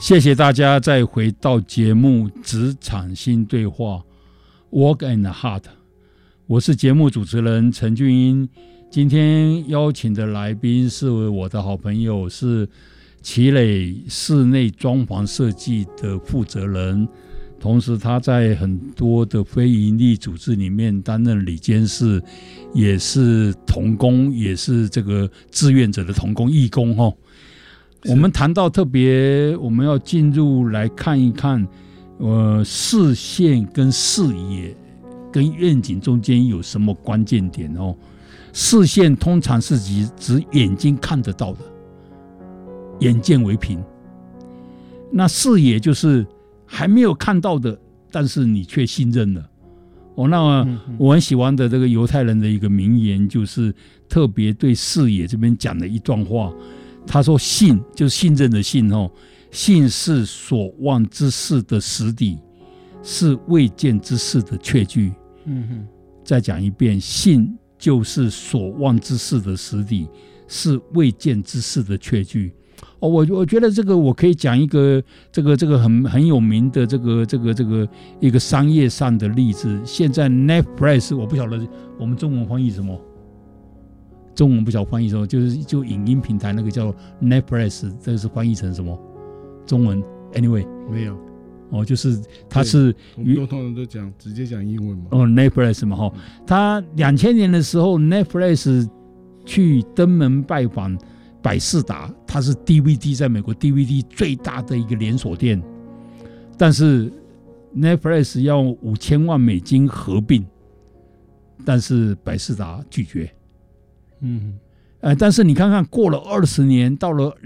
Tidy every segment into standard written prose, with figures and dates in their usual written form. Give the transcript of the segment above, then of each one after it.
谢谢大家再回到节目职场新对话 Work and Heart， 我是节目主持人陈俊英。今天邀请的来宾是我的好朋友，是奇磊室内装潢设计的负责人，同时他在很多的非营利组织里面担任理监事，也是同工，也是这个志愿者的同工义工哦。我们谈到特别，我们要进入来看一看，视线跟视野跟愿景中间有什么关键点哦？视线通常是指眼睛看得到的，眼见为凭。那视野就是还没有看到的，但是你却信任了。那我很喜欢的这个犹太人的一个名言，就是特别对视野这边讲的一段话。他说信就是信任的信，信是所望之事的实底，是未见之事的确据。再讲一遍，信就是所望之事的实底，是未见之事的确据。我觉得这个我可以讲一个这个很有名的这个一个商业上的例子。现在 Netflix 我不晓得我们中文翻译什么，中文不晓得翻译什么，就影音平台那个叫 Netflix， 这个是翻译成什么？中文 anyway 没有就是它是我们通常都直接讲英文嘛。 Netflix 嘛它2000年的时候 Netflix 去登门拜访百视达，它是 DVD 在美国 DVD 最大的一个连锁店，但是 Netflix 要$5000万合并，但是百视达拒绝。但是你看看过了20年，到了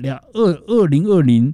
2020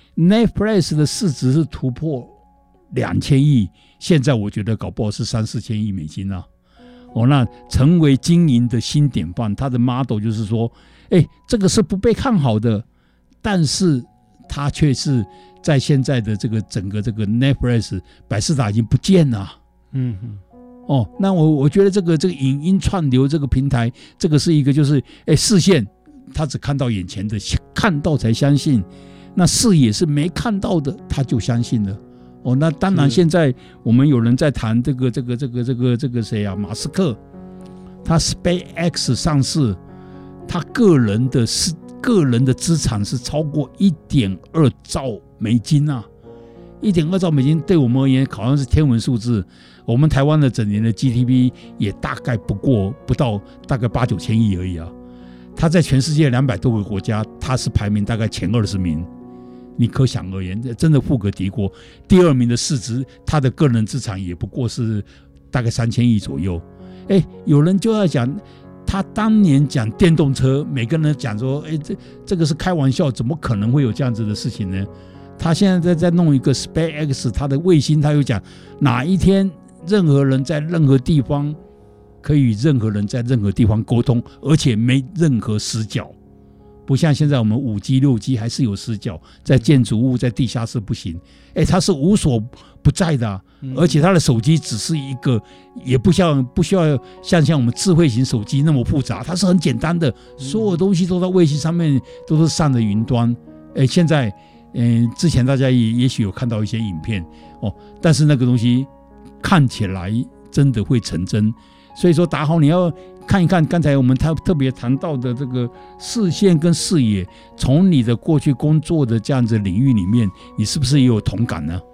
Netflix 的市值是突破2000亿，现在我觉得搞不好是3-4千亿美金啊。那成为经营的新典范，它的 model 就是说这个是不被看好的，但是它却是在现在的这个整个这个 Netflix 百视达已经不见了。那我觉得这个影音串流这个平台，这个是一个就是视线他只看到眼前的，看到才相信，那视野是没看到的他就相信了。那当然现在我们有人在谈这个谁啊，马斯克，他 SpaceX 上市，他个人的资产是超过1.2兆美金啊。1.2兆美金对我们而言好像是天文数字，我们台湾的整年的 GDP 也大概不到大概8-9千亿而已啊。他在全世界200多个国家，他是排名大概前20名，你可想而言，真的富可敌国。第2名的市值，他的个人资产也不过是大概3000亿左右。有人就要讲，他当年讲电动车，每个人讲说，这个是开玩笑，怎么可能会有这样子的事情呢？他现在在弄一个 SpaceX， 他的卫星，他又讲哪一天任何人在任何地方可以与任何人在任何地方沟通，而且没任何死角，不像现在我们5G、6G 还是有死角，在建筑物、在地下室不行。它是无所不在的而且它的手机只是一个，也不需要像我们智慧型手机那么复杂，它是很简单的，所有东西都在卫星上面，都是上的云端。现在之前大家也许有看到一些影片但是那个东西看起来真的会成真。所以说达豪，你要看一看刚才我们特别谈到的这个视线跟视野，从你的过去工作的这样子领域里面，你是不是也有同感呢？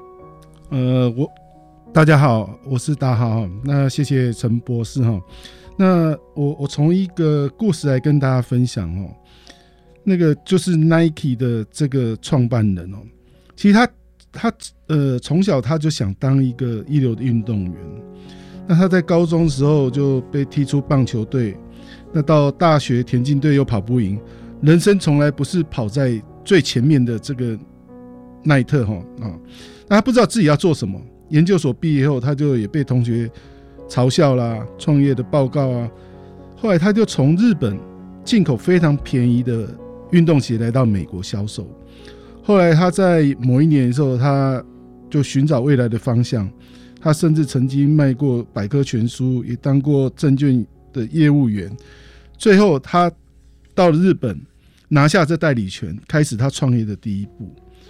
大家好，我是达豪。那谢谢陈博士那我从一个故事来跟大家分享那个就是 Nike 的这个创办人其实他从小他就想当一个一流的运动员。那他在高中的时候就被踢出棒球队，那到大学田径队又跑不赢，人生从来不是跑在最前面的这个奈特那他不知道自己要做什么。研究所毕业后，他就也被同学嘲笑啦，创业的报告啊。后来他就从日本进口非常便宜的运动鞋来到美国销售。后来他在某一年的时候，他就寻找未来的方向。他甚至曾经卖过百科全书，也当过证券的业务员。最后他到了日本，拿下这代理权，开始他创业的第一步。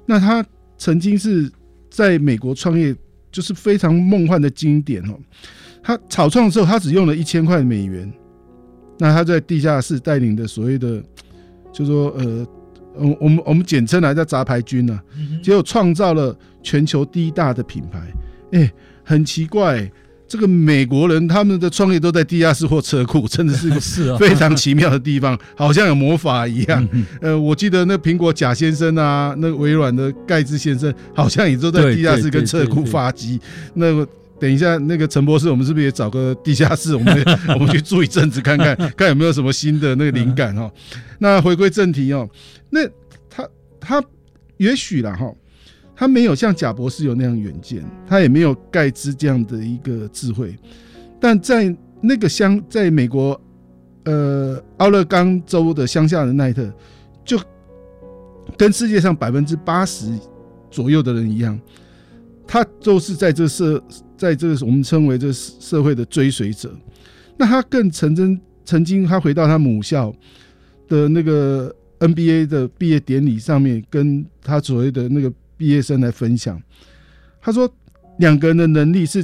那他曾经是在美国创业，就是非常梦幻的经典哦。他草创的时候，他只用了$1000，那他在地下室带领的所谓的，就说我们简称来叫杂牌军啊，结果创造了全球第一大的品牌。很奇怪，这个美国人他们的创业都在地下室或车库，真的是个非常奇妙的地方，好像有魔法一样。我记得那苹果贾先生啊，那微软的盖茨先生，好像也都在地下室跟车库发迹。那个等一下，那个陈博士，我们是不是也找个地下室，我们去住一阵子，看有没有什么新的那个灵感哦？那回归正题哦，那他也许啦哈。他没有像贾博士有那样远见，他也没有盖茨这样的一个智慧，但在那个在美国奥勒冈州的乡下的奈特，就跟世界上80%左右的人一样，他都是在这个我们称为这社会的追随者。那他更曾经他回到他母校的那个 NBA 的毕业典礼上面，跟他所谓的那个毕业生来分享，他说2个人的能力是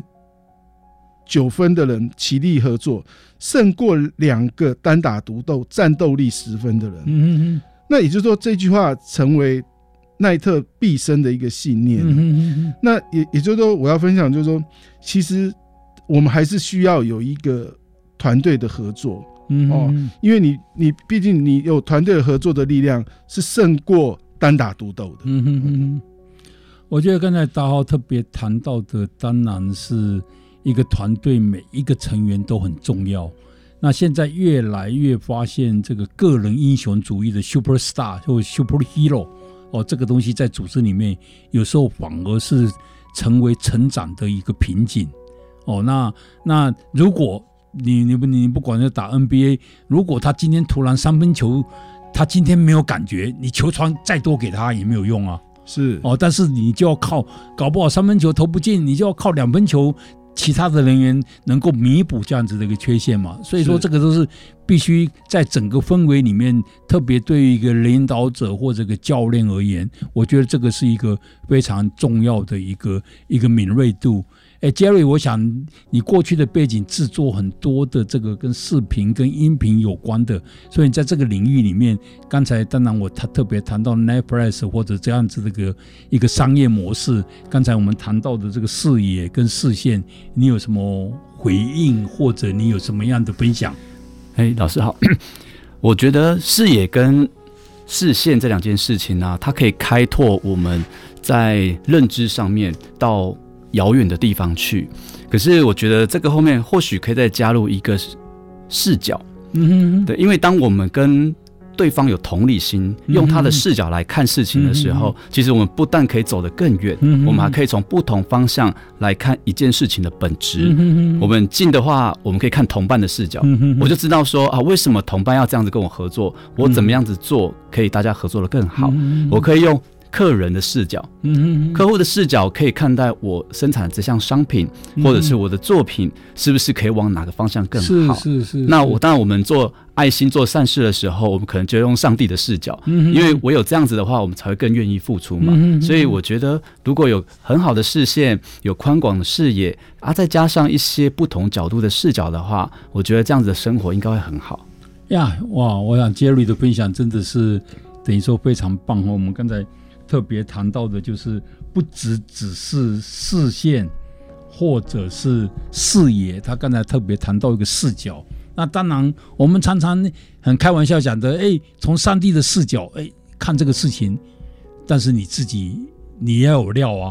9分的人齐力合作，胜过2个单打独斗战斗力10分的人。那也就是说，这句话成为奈特毕生的一个信念。那也就是说，我要分享就是说，其实我们还是需要有一个团队的合作。因为你毕竟你有团队合作的力量是胜过单打独斗的。 我觉得刚才大浩特别谈到的，当然是一个团队每一个成员都很重要。那现在越来越发现这个个人英雄主义的 superstar 或 superhero 这个东西在组织里面有时候反而是成为成长的一个瓶颈。那如果你不管是打 NBA， 如果他今天突然3分球他今天没有感觉，你球传再多给他也没有用啊。 是但是你就要靠，搞不好3分球投不进，你就要靠2分球，其他的人员能够弥补这样子的一个缺陷嘛。所以说这个都是必须在整个氛围里面，特别对于一个领导者或者个教练而言，我觉得这个是一个非常重要的一个敏锐度。Jerry， 我想你过去的背景制作很多的这个跟视频跟音频有关的，所以在这个领域里面，刚才当然我特别谈到 Netflix 或者这样子的一个商业模式，刚才我们谈到的这个视野跟视线，你有什么回应或者你有什么样的分享？ 老师好。我觉得视野跟视线这2件事情啊，它可以开拓我们在认知上面到遥远的地方去，可是我觉得这个后面或许可以再加入一个视角。对，因为当我们跟对方有同理心，用他的视角来看事情的时候，其实我们不但可以走得更远，我们还可以从不同方向来看一件事情的本质。我们近的话，我们可以看同伴的视角，我就知道说为什么同伴要这样子跟我合作，我怎么样子做可以大家合作得更好。我可以用客人的视角，客户的视角可以看待我生产的这项商品，或者是我的作品是不是可以往哪个方向更好。 是。 那当然我们做爱心做善事的时候，我们可能就用上帝的视角，因为唯有这样子的话，我们才会更愿意付出嘛。所以我觉得如果有很好的视线，有宽广的视野再加上一些不同角度的视角的话，我觉得这样子的生活应该会很好呀。哇，我想 Jerry 的分享真的是等于说非常棒。我们刚才特别谈到的就是不只是视线或者是视野，他刚才特别谈到一个视角。那当然我们常常很开玩笑讲的从上帝的视角看这个事情，但是你自己你也要有料啊。